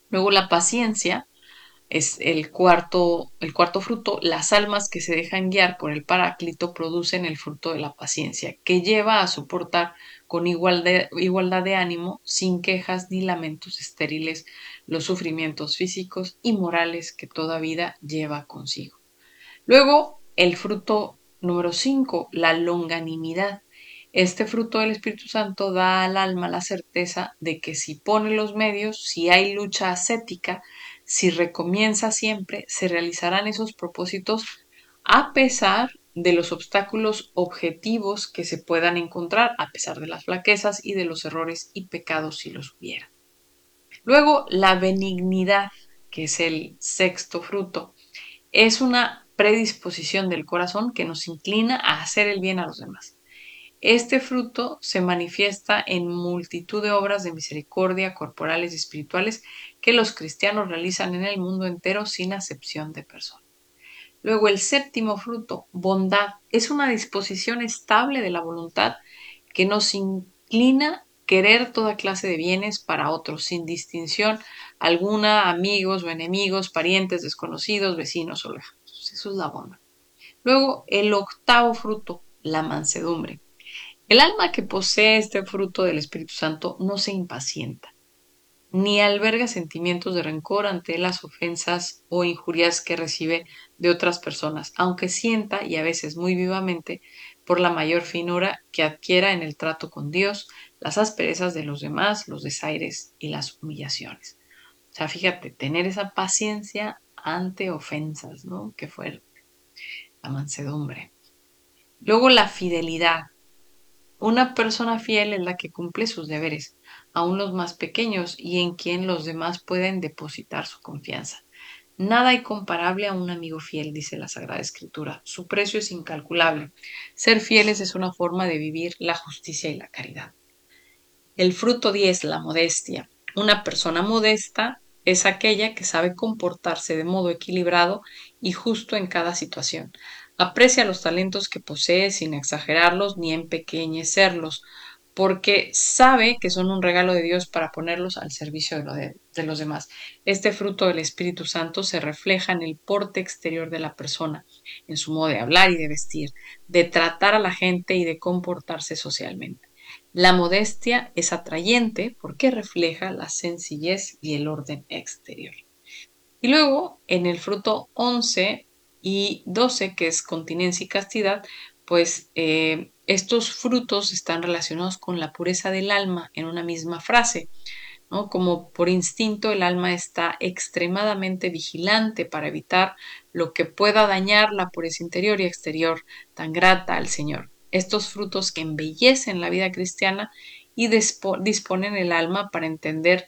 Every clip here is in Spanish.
Luego la paciencia es el cuarto fruto. Las almas que se dejan guiar por el Paráclito producen el fruto de la paciencia, que lleva a soportar con igualdad de ánimo, sin quejas ni lamentos estériles, los sufrimientos físicos y morales que toda vida lleva consigo. Luego, el fruto número 5, la longanimidad. Este fruto del Espíritu Santo da al alma la certeza de que si pone los medios, si hay lucha ascética, si recomienza siempre, se realizarán esos propósitos a pesar de los obstáculos objetivos que se puedan encontrar, a pesar de las flaquezas y de los errores y pecados si los hubiera. Luego, la benignidad, que es el sexto fruto, es una predisposición del corazón que nos inclina a hacer el bien a los demás. Este fruto se manifiesta en multitud de obras de misericordia corporales y espirituales que los cristianos realizan en el mundo entero sin acepción de persona. Luego el séptimo fruto, bondad, es una disposición estable de la voluntad que nos inclina a querer toda clase de bienes para otros, sin distinción alguna, amigos o enemigos, parientes, desconocidos, vecinos o lejanos. Eso es la bondad. Luego el octavo fruto, la mansedumbre. El alma que posee este fruto del Espíritu Santo no se impacienta, ni alberga sentimientos de rencor ante las ofensas o injurias que recibe de otras personas, aunque sienta, y a veces muy vivamente, por la mayor finura que adquiera en el trato con Dios, las asperezas de los demás, los desaires y las humillaciones. O sea, fíjate, tener esa paciencia ante ofensas, ¿no? Que fue la mansedumbre. Luego la fidelidad. Una persona fiel es la que cumple sus deberes, aun los más pequeños, y en quien los demás pueden depositar su confianza. Nada hay comparable a un amigo fiel, dice la Sagrada Escritura. Su precio es incalculable. Ser fieles es una forma de vivir la justicia y la caridad. El fruto 10, la modestia. Una persona modesta es aquella que sabe comportarse de modo equilibrado y justo en cada situación. Aprecia los talentos que posee sin exagerarlos ni empequeñecerlos, porque sabe que son un regalo de Dios para ponerlos al servicio de los demás. Este fruto del Espíritu Santo se refleja en el porte exterior de la persona, en su modo de hablar y de vestir, de tratar a la gente y de comportarse socialmente. La modestia es atrayente porque refleja la sencillez y el orden exterior. Y luego, en el fruto 11 y 12, que es continencia y castidad, pues estos frutos están relacionados con la pureza del alma en una misma frase, ¿no? Como por instinto el alma está extremadamente vigilante para evitar lo que pueda dañar la pureza interior y exterior tan grata al Señor. Estos frutos que embellecen la vida cristiana y disponen el alma para entender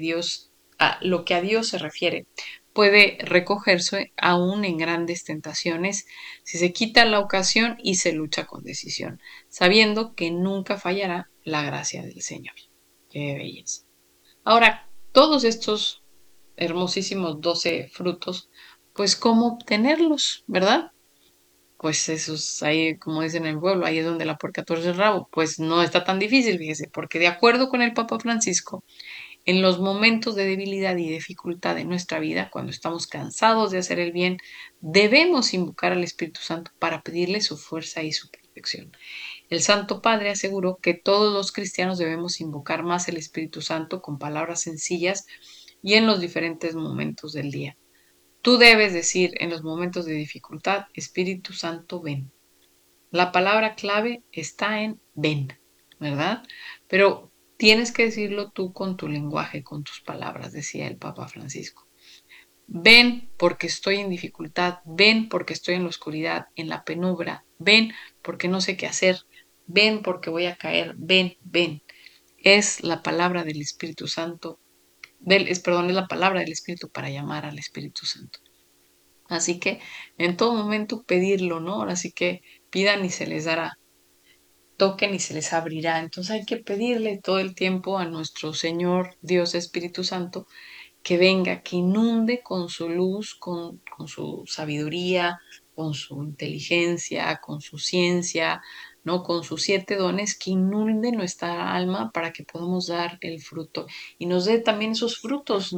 lo que a Dios se refiere. Puede recogerse aún en grandes tentaciones si se quita la ocasión y se lucha con decisión, sabiendo que nunca fallará la gracia del Señor. Qué belleza. Ahora, todos estos hermosísimos 12 frutos, pues cómo obtenerlos, ¿verdad? Pues esos ahí, como dicen en el pueblo, ahí es donde la puerca torce el rabo. Pues no está tan difícil, fíjese, porque de acuerdo con el Papa Francisco, en los momentos de debilidad y dificultad en nuestra vida, cuando estamos cansados de hacer el bien, debemos invocar al Espíritu Santo para pedirle su fuerza y su protección. El Santo Padre aseguró que todos los cristianos debemos invocar más el Espíritu Santo con palabras sencillas y en los diferentes momentos del día. Tú debes decir en los momentos de dificultad, Espíritu Santo, ven. La palabra clave está en ven, ¿verdad? Pero tienes que decirlo tú con tu lenguaje, con tus palabras, decía el Papa Francisco. Ven porque estoy en dificultad, ven porque estoy en la oscuridad, en la penumbra, ven porque no sé qué hacer, ven porque voy a caer, ven, ven. Es la palabra del Espíritu Santo, es la palabra del Espíritu para llamar al Espíritu Santo. Así que en todo momento pedirlo, ¿no? Así que pidan y se les dará, toquen y se les abrirá. Entonces hay que pedirle todo el tiempo a nuestro Señor Dios Espíritu Santo que venga, que inunde con su luz, con su sabiduría, con su inteligencia, con su ciencia, ¿no? Con sus 7 dones, que inunde nuestra alma para que podamos dar el fruto y nos dé también esos frutos,